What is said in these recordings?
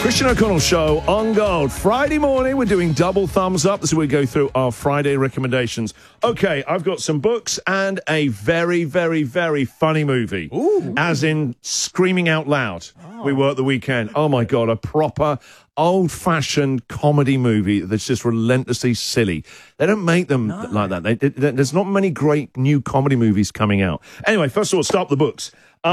Christian O'Connell Show on Gold. Friday morning, we're doing double thumbs up. This is where we go through our Friday recommendations. Okay, I've got some books and a very, very, very funny movie. Ooh. As in screaming out loud. Oh. We were at the weekend. Oh, my God, a proper old-fashioned comedy movie that's just relentlessly silly. They don't make them like that. There's not many great new comedy movies coming out. Anyway, first of all, start with the books.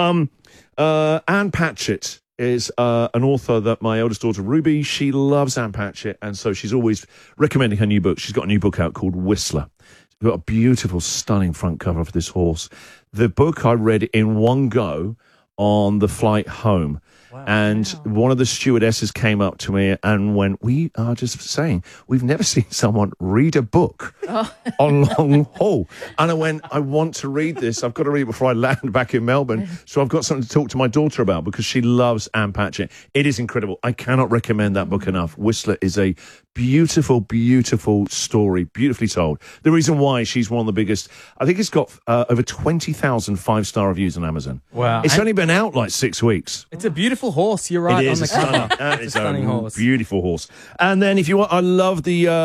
Anne Patchett is an author that my eldest daughter, Ruby, she loves Anne Patchett, and so she's always recommending her new book. She's got a new book out called Whistler. It's got a beautiful, stunning front cover for this horse. The book I read in one go on the flight home. And one of the stewardesses came up to me and went, we are just saying, we've never seen someone read a book on long haul. And I went, I want to read this. I've got to read it before I land back in Melbourne. So I've got something to talk to my daughter about because she loves Anne Patchett. It is incredible. I cannot recommend that book enough. Whistler is a beautiful, beautiful story, beautifully told. The reason why she's one of the biggest, I think it's got over 20,000 five-star reviews on Amazon. Wow. It's only been out like 6 weeks. It's a beautiful horse. You're right on the cover. That is a stunning horse. Beautiful horse. And then if you want, I love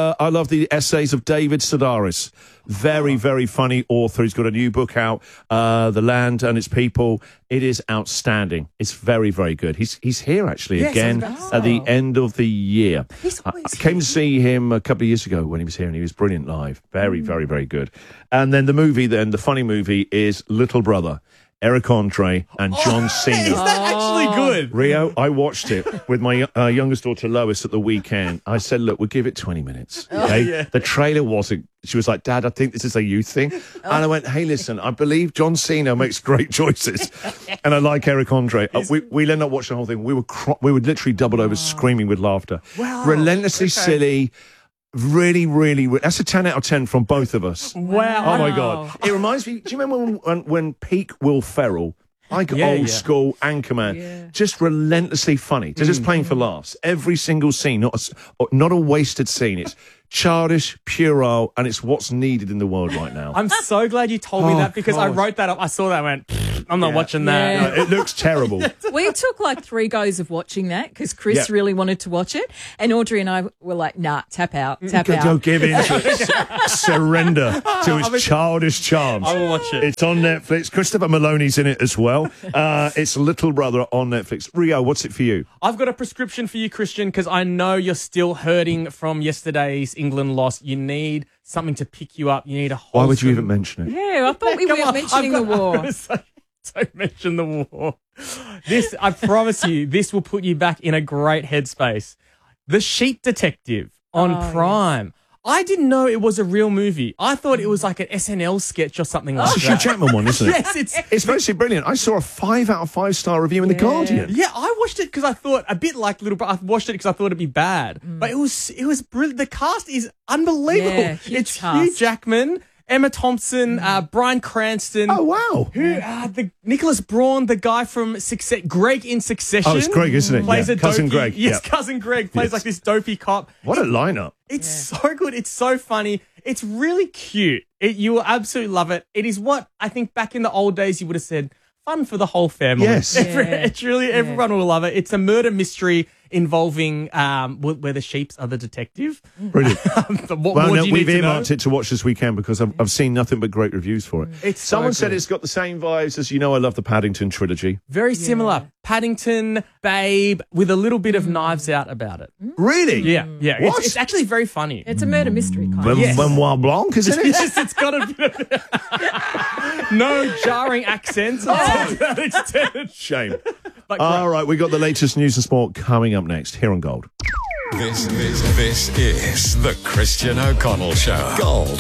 the essays of David Sedaris. Very, very funny author. He's got a new book out, The Land and Its People. It is outstanding. It's very, very good. He's here actually again at the end of the year. I came to see him a couple of years ago when he was here, and he was brilliant live. Very, very, very good. And then the funny movie is Little Brother. Eric Andre and John Cena. Is that actually good? Rio, I watched it with my youngest daughter Lois at the weekend. I said, look, we'll give it 20 minutes. Okay? Yeah. The trailer wasn't. She was like, Dad, I think this is a youth thing. And I went, hey, listen, I believe John Cena makes great choices. And I like Eric Andre. We ended up watching the whole thing. We were literally doubled over screaming with laughter. Wow. Relentlessly silly. Really, really, that's a 10 out of 10 from both of us. Wow. Oh, my God. It reminds me, do you remember when peak Will Ferrell, like old school Anchorman, just relentlessly funny, just playing for laughs. Every single scene, not a wasted scene. It's childish, puerile, and it's what's needed in the world right now. I'm so glad you told me that because I wrote that up. I saw that and went, I'm not watching that. Yeah. No, it looks terrible. We took like 3 goes of watching that because Chris really wanted to watch it. And Audrey and I were like, nah, tap out. Don't give in to it. Surrender to his childish charms. I will watch it. It's on Netflix. Christopher Maloney's in it as well. It's Little Brother on Netflix. Rio, what's it for you? I've got a prescription for you, Christian, because I know you're still hurting from yesterday's England loss. You need something to pick you up. You need a wholesome... Why would you even mention it? Yeah, I thought we weren't mentioning the war. Don't mention the war. This, I promise you, this will put you back in a great headspace. The Sheep Detective on Prime. Yes. I didn't know it was a real movie. I thought it was like an SNL sketch or something like that. It's a Hugh Jackman one, isn't it? Yes, it's mostly brilliant. I saw a 5 out of 5 star review in The Guardian. Yeah, I watched it because I thought, a bit like Little Brother, I watched it because I thought it'd be bad. But it was brilliant. The cast is unbelievable. Yeah, it's Hugh Jackman, Emma Thompson, Bryan Cranston. Oh, wow. The Nicholas Braun, the guy from Greg in Succession. Oh, it's Greg, isn't it? Plays a Cousin dopey, Greg. Yes, Cousin Greg plays like this dopey cop. What a lineup. It's so good. It's so funny. It's really cute. You will absolutely love it. It is what I think back in the old days you would have said, fun for the whole family. Yes. It's really, everyone will love it. It's a murder mystery involving where the sheeps are the detective. Brilliant. We've earmarked it to watch this weekend because I've seen nothing but great reviews for it. Someone said it's got the same vibes as, I love the Paddington trilogy. Very similar. Paddington, Babe, with a little bit of Knives Out about it. Really? Yeah. What? It's actually very funny. It's a murder mystery kind of. Benoit Blanc, isn't it? Yes, it's got a bit of no jarring accents. Shame. All right, we got the latest news and sport coming up next here on Gold. This is the Christian O'Connell Show. Gold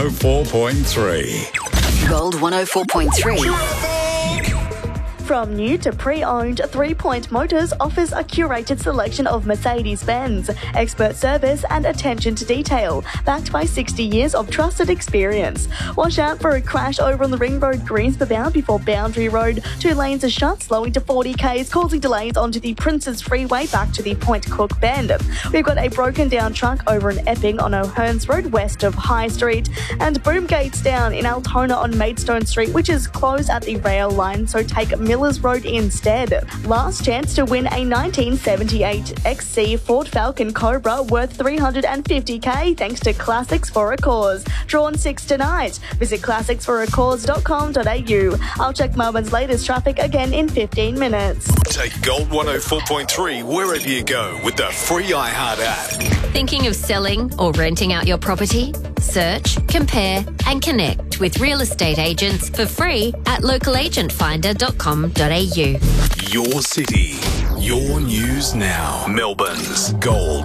104.3. Gold 104.3. From new to pre-owned, 3 Point Motors offers a curated selection of Mercedes-Benz, expert service and attention to detail, backed by 60 years of trusted experience. Watch out for a crash over on the Ring Road Greensboro bound before Boundary Road. 2 lanes are shut, slowing to 40 k's, causing delays onto the Princes Freeway back to the Point Cook Bend. We've got a broken down truck over in Epping on O'Hearns Road west of High Street, and boom gates down in Altona on Maidstone Street, which is closed at the rail line, so take Millers Road instead. Last chance to win a 1978 XC Ford Falcon Cobra worth $350k thanks to Classics for a Cause. Drawn 6 tonight. Visit classicsforacause.com.au. I'll check Melbourne's latest traffic again in 15 minutes. Take Gold 104.3 wherever you go with the free iHeart app. Thinking of selling or renting out your property? Search, compare and connect with real estate agents for free at localagentfinder.com.au. Your city, your news now. Melbourne's Gold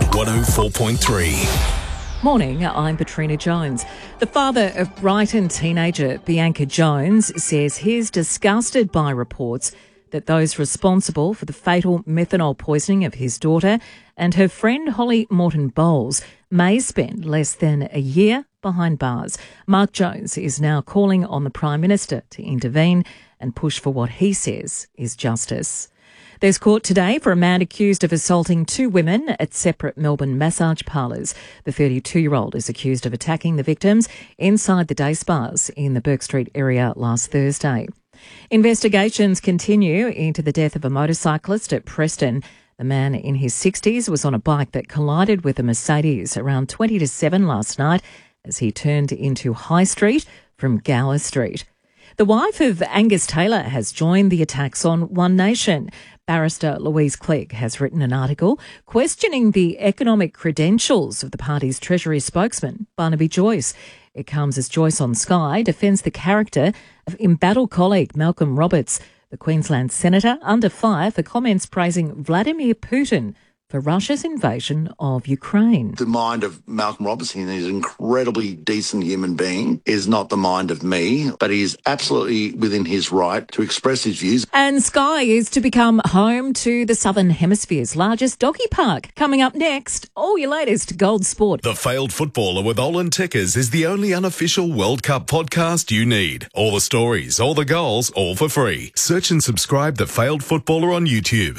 104.3. Morning, I'm Katrina Jones. The father of Brighton teenager Bianca Jones says he's disgusted by reports that those responsible for the fatal methanol poisoning of his daughter and her friend Holly Morton Bowles may spend less than a year behind bars. Mark Jones is now calling on the Prime Minister to intervene and push for what he says is justice. There's court today for a man accused of assaulting two women at separate Melbourne massage parlours. The 32-year-old is accused of attacking the victims inside the day spas in the Bourke Street area last Thursday. Investigations continue into the death of a motorcyclist at Preston. The man in his 60s was on a bike that collided with a Mercedes around 20 to 7 last night as he turned into High Street from Gower Street. The wife of Angus Taylor has joined the attacks on One Nation. Barrister Louise Clegg has written an article questioning the economic credentials of the party's Treasury spokesman, Barnaby Joyce. It comes as Joyce on Sky defends the character of embattled colleague Malcolm Roberts, the Queensland senator, under fire for comments praising Vladimir Putin for Russia's invasion of Ukraine. The mind of Malcolm Robertson is an incredibly decent human being, is not the mind of me, but he is absolutely within his right to express his views. And Sky is to become home to the Southern Hemisphere's largest doggy park. Coming up next, all your latest Gold Sport. The Failed Footballer with Olin Tickers is the only unofficial World Cup podcast you need. All the stories, all the goals, all for free. Search and subscribe The Failed Footballer on YouTube.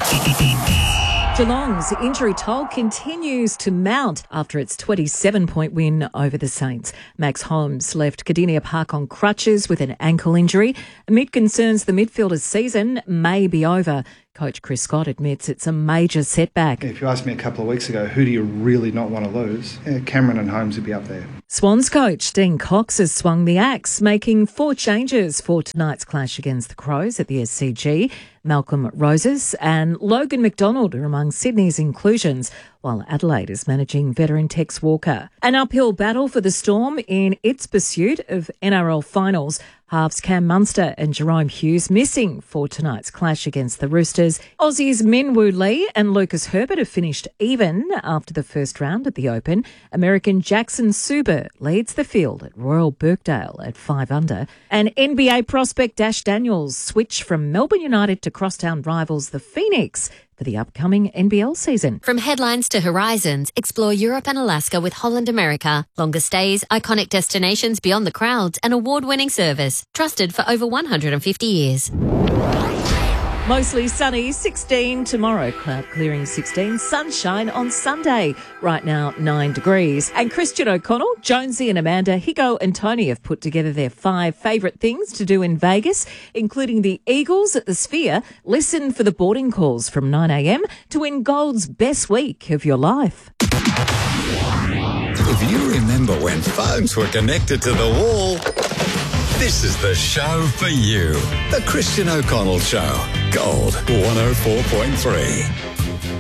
Geelong's injury toll continues to mount after its 27-point win over the Saints. Max Holmes left Cardinia Park on crutches with an ankle injury amid concerns the midfielder's season may be over. Coach Chris Scott admits it's a major setback. If you asked me a couple of weeks ago, who do you really not want to lose? Cameron and Holmes would be up there. Swans coach Dean Cox has swung the axe, making 4 changes for tonight's clash against the Crows at the SCG. Malcolm Roses and Logan McDonald are among Sydney's inclusions, while Adelaide is managing veteran Tex Walker. An uphill battle for the Storm in its pursuit of NRL finals. Halves Cam Munster and Jerome Hughes missing for tonight's clash against the Roosters. Aussies Minwoo Lee and Lucas Herbert have finished even after the first round at the Open. American Jackson Suber leads the field at Royal Birkdale at 5 under. And NBA prospect Dash Daniels switched from Melbourne United to crosstown rivals the Phoenix for the upcoming NBL season. From headlines to horizons, explore Europe and Alaska with Holland America. Longer stays, iconic destinations beyond the crowds, and award-winning service. Trusted for over 150 years. Mostly sunny, 16 tomorrow. Cloud clearing 16. Sunshine on Sunday. Right now, 9 degrees. And Christian O'Connell, Jonesy and Amanda, Higo and Tony have put together their 5 favourite things to do in Vegas, including the Eagles at the Sphere. Listen for the boarding calls from 9 a.m. to win Gold's best week of your life. If you remember when phones were connected to the wall, this is the show for you. The Christian O'Connell Show. Gold 104.3.